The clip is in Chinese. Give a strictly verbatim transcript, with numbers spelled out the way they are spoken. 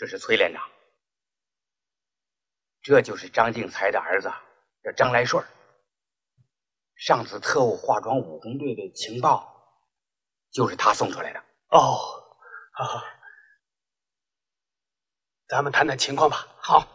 这是崔连长，这就是张敬才的儿子，叫张来顺。上次特务化妆武工队的情报，就是他送出来的。 哦，好好，咱们谈谈情况吧。 好。